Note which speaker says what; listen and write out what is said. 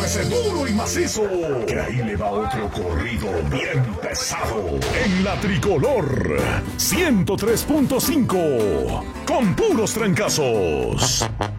Speaker 1: Agárrese duro y macizo, que ahí le va otro corrido bien pesado. En la Tricolor 103.5, con puros trancazos.